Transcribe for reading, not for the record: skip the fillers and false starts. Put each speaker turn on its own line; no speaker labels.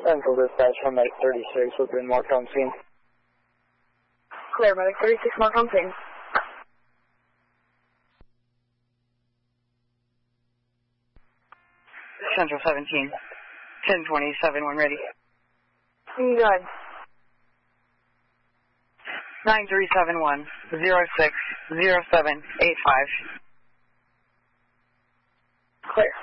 Central dispatch from Medic 36 with been marked on scene.
Clear, Medic 36 marked on scene.
Central 17, 1027 when ready.
Go ahead.
9371 060785.
Clear.